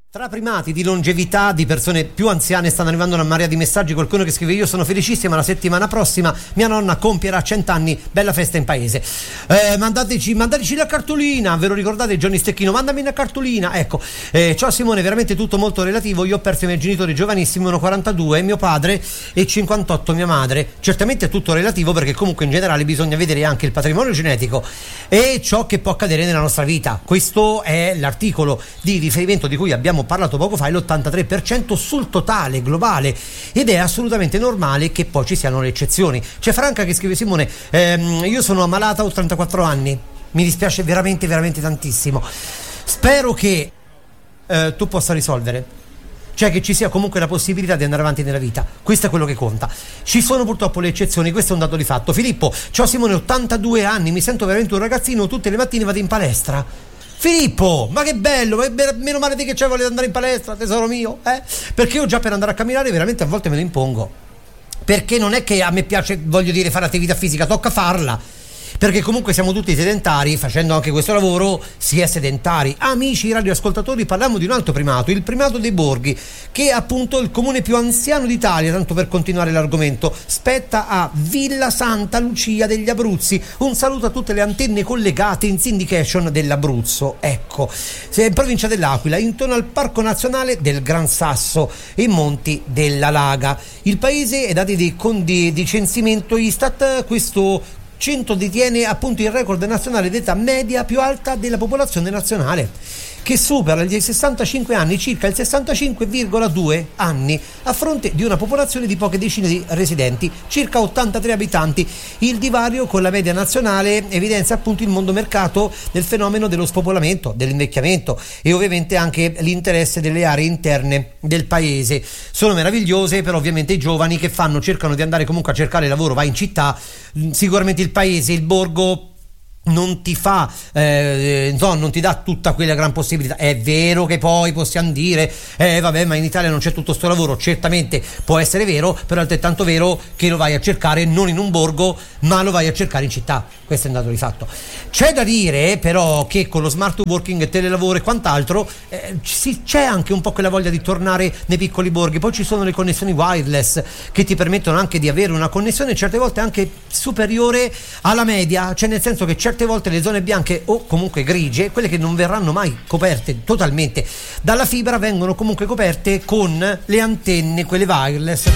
Tra primati di longevità, di persone più anziane, stanno arrivando una marea di messaggi. Qualcuno che scrive: io sono felicissima, la settimana prossima mia nonna compierà 100 anni, bella festa in paese. Mandateci la cartolina, ve lo ricordate Johnny Stecchino? Mandami una cartolina, ecco. Ciao Simone, veramente tutto molto relativo. Io ho perso i miei genitori giovanissimi, uno 42 mio padre e 58 mia madre. Certamente è tutto relativo, perché comunque in generale bisogna vedere anche il patrimonio genetico e ciò che può accadere nella nostra vita. Questo è l'articolo di riferimento di cui abbiamo parlato poco fa, è l'83% sul totale globale, ed è assolutamente normale che poi ci siano le eccezioni. C'è Franca che scrive: Simone, io sono ammalata, ho 34 anni, mi dispiace veramente veramente tantissimo, spero che tu possa risolvere, cioè che ci sia comunque la possibilità di andare avanti nella vita. Questo è quello che conta. Ci sono purtroppo le eccezioni, questo è un dato di fatto. Filippo: ciao Simone, 82 anni, mi sento veramente un ragazzino, tutte le mattine vado in palestra. Filippo, ma che bello, meno male di che c'è voglia di andare in palestra, tesoro mio, perché io già per andare a camminare veramente a volte me lo impongo, perché non è che a me piace, voglio dire, fare attività fisica, tocca farla, perché comunque siamo tutti sedentari, facendo anche questo lavoro si è sedentari. Amici radioascoltatori, parliamo di un altro primato, il primato dei borghi, che è appunto il comune più anziano d'Italia. Tanto per continuare l'argomento, spetta a Villa Santa Lucia degli Abruzzi. Un saluto a tutte le antenne collegate in syndication dell'Abruzzo, ecco, in provincia dell'Aquila, intorno al Parco Nazionale del Gran Sasso e Monti della Laga. Il paese, ai dati di censimento Istat, questo centro detiene appunto il record nazionale d'età media più alta della popolazione nazionale, che supera gli 65 anni, circa il 65,2 anni, a fronte di una popolazione di poche decine di residenti, circa 83 abitanti. Il divario con la media nazionale evidenzia appunto il mondo mercato del fenomeno dello spopolamento, dell'invecchiamento, e ovviamente anche l'interesse delle aree interne del paese. Sono meravigliose, però ovviamente i giovani che cercano di andare comunque a cercare lavoro, vai in città, sicuramente il paese, il borgo non ti fa non ti dà tutta quella gran possibilità. È vero che poi possiamo dire vabbè, ma in Italia non c'è tutto sto lavoro. Certamente può essere vero, però è altrettanto vero che lo vai a cercare non in un borgo, ma lo vai a cercare in città. Questo è un dato di fatto. C'è da dire però che con lo smart working, telelavoro e quant'altro c'è anche un po' quella voglia di tornare nei piccoli borghi. Poi ci sono le connessioni wireless che ti permettono anche di avere una connessione certe volte anche superiore alla media, cioè nel senso che certe volte le zone bianche o comunque grigie, quelle che non verranno mai coperte totalmente dalla fibra, vengono comunque coperte con le antenne, quelle wireless.